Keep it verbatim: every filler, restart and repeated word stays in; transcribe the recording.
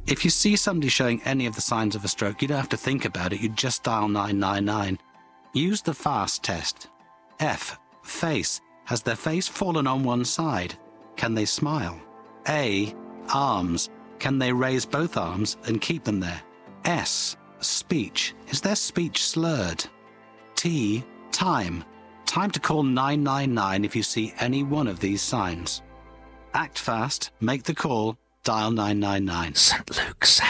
If you see somebody showing any of the signs of a stroke, you don't have to think about it. You just dial nine nine nine. Use the FAST test. F. Face. Has their face fallen on one side? Can they smile? A. Arms. Can they raise both arms and keep them there? S. Speech. Is their speech slurred? T. Time. Time to call nine nine nine if you see any one of these signs. Act fast, make the call, dial nine nine nine. Saint Luke's